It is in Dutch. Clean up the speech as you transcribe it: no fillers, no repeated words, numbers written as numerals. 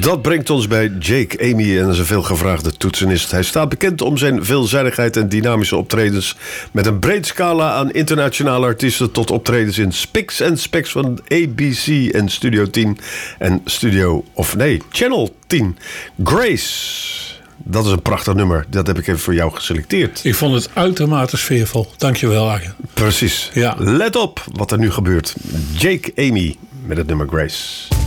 Dat brengt ons bij Jake Amy en zijn veelgevraagde toetsenist. Hij staat bekend om zijn veelzijdigheid en dynamische optredens met een breed scala aan internationale artiesten tot optredens in Spix en Specs van ABC en Studio 10 en Channel 10. Grace. Dat is een prachtig nummer. Dat heb ik even voor jou geselecteerd. Ik vond het uitermate sfeervol. Dankjewel, Arjen. Precies. Ja. Let op wat er nu gebeurt. Jake Amy met het nummer Grace.